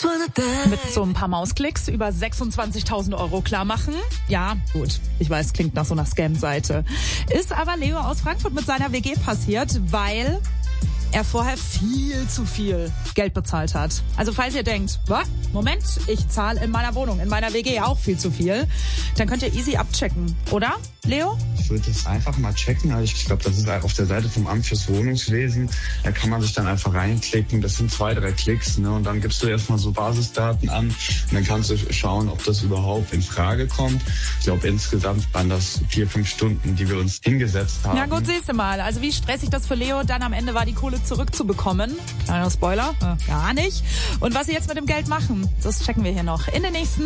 Mit so ein paar Mausklicks über 26.000 Euro klar machen. Ja, gut. Ich weiß, klingt nach so einer Scam-Seite. Ist aber Leo aus Frankfurt mit seiner WG passiert, weil er vorher viel zu viel Geld bezahlt hat. Also falls ihr denkt, was? Moment, ich zahle in meiner Wohnung, in meiner WG auch viel zu viel, dann könnt ihr easy abchecken, oder, Leo? Ich würde das einfach mal checken. Also ich glaube, das ist auf der Seite vom Amt fürs Wohnungswesen. Da kann man sich dann einfach reinklicken. Das sind 2-3 Klicks, ne? Und dann gibst du erstmal so Basisdaten an und dann kannst du schauen, ob das überhaupt in Frage kommt. Ich glaube, insgesamt waren das 4-5 Stunden, die wir uns hingesetzt haben. Ja gut, siehst du mal. Also wie stressig das für Leo dann am Ende war, die Kohle zurückzubekommen. Kleiner Spoiler, gar nicht. Und was sie jetzt mit dem Geld machen, das checken wir hier noch in den nächsten